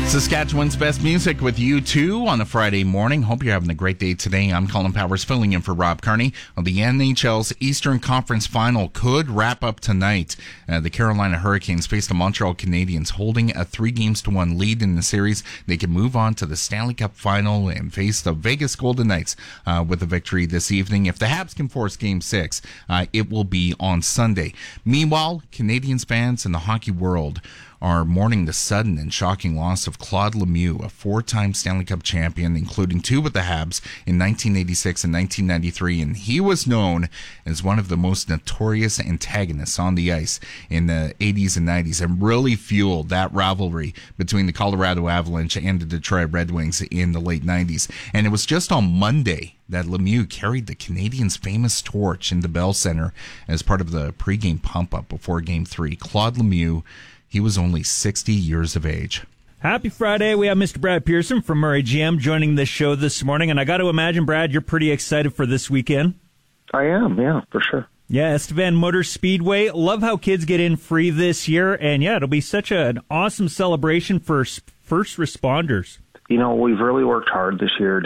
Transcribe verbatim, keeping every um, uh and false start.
Saskatchewan's best music with you two on a Friday morning. Hope you're having a great day today. I'm Colin Powers filling in for Rob Carney. Well, the N H L's Eastern Conference Final could wrap up tonight. Uh, the Carolina Hurricanes face the Montreal Canadiens, holding a three games to one lead in the series. They can move on to the Stanley Cup Final and face the Vegas Golden Knights uh, with a victory this evening. If the Habs can force Game six, uh, it will be on Sunday. Meanwhile, Canadiens fans in the hockey world are mourning the sudden and shocking loss of Claude Lemieux, a four-time Stanley Cup champion, including two with the Habs in nineteen eighty-six and nineteen ninety-three, and he was known as one of the most notorious antagonists on the ice in the eighties and nineties, and really fueled that rivalry between the Colorado Avalanche and the Detroit Red Wings in the late nineties. And it was just on Monday that Lemieux carried the Canadiens' famous torch in the Bell Center as part of the pregame pump-up before Game three. Claude Lemieux, he was only sixty years of age. Happy Friday. We have Mister Brad Pearson from Murray G M joining the show this morning. And I got to imagine, Brad, you're pretty excited for this weekend. I am, yeah, for sure. Yeah, Estevan Motor Speedway. Love how kids get in free this year. And, yeah, it'll be such a, an awesome celebration for first responders. You know, we've really worked hard this year